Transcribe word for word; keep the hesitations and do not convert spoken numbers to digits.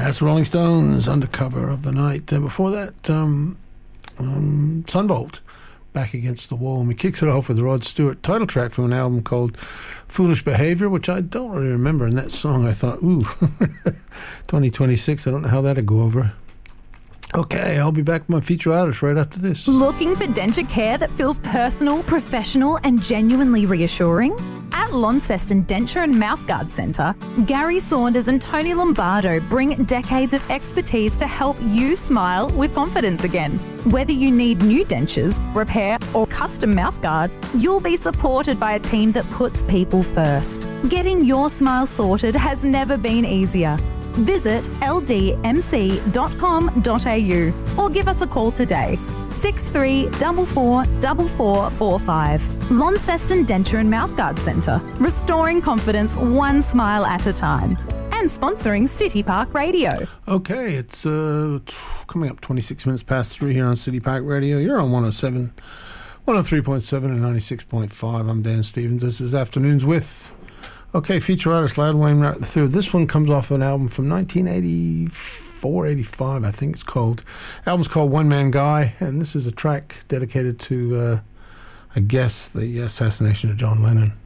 That's Rolling Stones, Undercover of the Night. Uh, before that, um, um, Sunvolt, Back Against the Wall. And we kicks it off with Rod Stewart, title track from an album called Foolish Behavior, which I don't really remember. In that song, I thought, ooh, twenty twenty-six, I don't know how that'd go over. Okay, I'll be back with my feature artist right after this. Looking for denture care that feels personal, professional and genuinely reassuring? At Launceston Denture and Mouthguard Centre, Gary Saunders and Tony Lombardo bring decades of expertise to help you smile with confidence again. Whether you need new dentures, repair or custom mouthguard, you'll be supported by a team that puts people first. Getting your smile sorted has never been easier. Visit l d m c dot com dot a u or give us a call today. six three four four four four four five. Launceston Denture and Mouthguard Centre, restoring confidence one smile at a time. And sponsoring City Park Radio. Okay, it's uh, t- coming up twenty-six minutes past three here on City Park Radio. You're on one oh seven, one oh three point seven and ninety-six point five. I'm Dan Stevens. This is Afternoons with... Okay, feature artist Loud Wayne Wright the third. This one comes off an album from nineteen eighty-four, eighty-five, I think it's called. The album's called One Man Guy, and this is a track dedicated to, uh, I guess, the assassination of John Lennon.